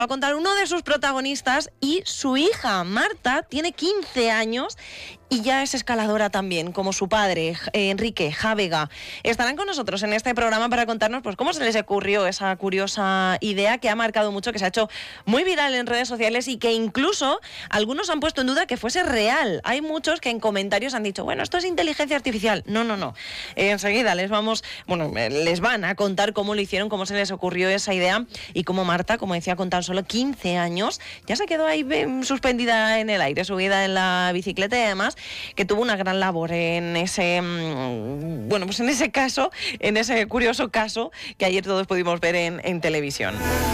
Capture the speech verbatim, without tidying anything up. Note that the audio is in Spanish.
a contar uno de sus protagonistas, y su hija Marta tiene quince años y ya es escaladora también, como su padre, Enrique Jávega. Estarán con nosotros en este programa para contarnos pues cómo se les ocurrió esa curiosa idea que ha marcado mucho, que se ha hecho muy viral en redes sociales y que incluso algunos han puesto en duda que fuese real. Hay muchos que en comentarios han dicho, bueno, esto es inteligencia artificial. No, no, no. Eh, enseguida les vamos, bueno, les van a contar cómo lo hicieron, cómo se les ocurrió esa idea y cómo Marta, como decía, con tan solo quince años, ya se quedó ahí suspendida en el aire, subida en la bicicleta, y además que tuvo una gran labor en ese, bueno, pues en ese caso, en ese curioso caso que ayer todos pudimos ver en, en televisión.